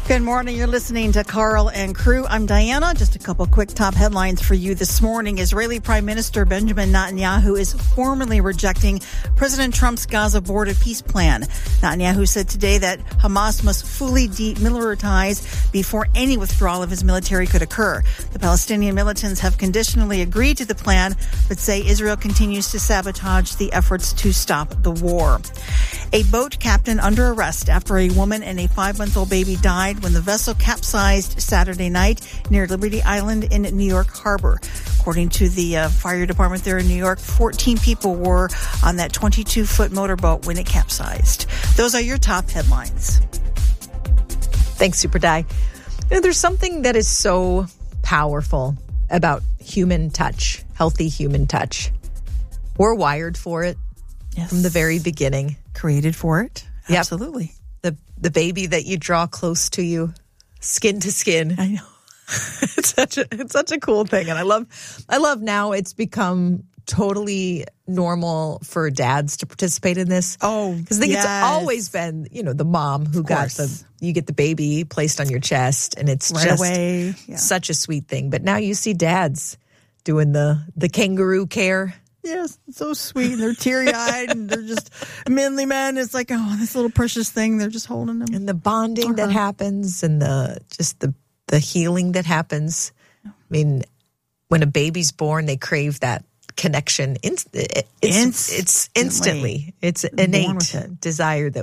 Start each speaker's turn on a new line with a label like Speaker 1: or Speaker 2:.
Speaker 1: Good morning. You're listening to Carl and Crew. I'm Diana. Just a couple quick top headlines for you this morning. Israeli Prime Minister Benjamin Netanyahu is formally rejecting President Trump's Gaza border peace plan. Netanyahu said today that Hamas must fully demilitarize before any withdrawal of his military could occur. The Palestinian militants have conditionally agreed to the plan, but say Israel continues to sabotage the efforts to stop the war. A boat captain under arrest after a woman and a 5-month-old baby died when the vessel capsized Saturday night near Liberty Island in New York Harbor. According to the fire department there in New York, 14 people were on that 22-foot motorboat when it capsized. Those are your top headlines.
Speaker 2: Thanks, Super Di. There's something that is so powerful about human touch, healthy human touch. We're wired for it from the very beginning.
Speaker 1: Created for it.
Speaker 2: Yep.
Speaker 1: Absolutely.
Speaker 2: The baby that you draw close to you, skin to skin.
Speaker 1: I know.
Speaker 2: It's such a cool thing. And I love now it's become totally normal for dads to participate in this.
Speaker 1: Oh,
Speaker 2: because I think it's always been, the mom who you get the baby placed on your chest, and it's
Speaker 1: right
Speaker 2: just
Speaker 1: away. Yeah.
Speaker 2: Such a sweet thing. But now you see dads doing the kangaroo care.
Speaker 1: Yes, it's so sweet. They're teary-eyed and they're just manly men. It's like, oh, this little precious thing. They're just holding them.
Speaker 2: And the bonding that happens and the healing that happens. I mean, when a baby's born, they crave that connection. It's instantly. It's innate desire that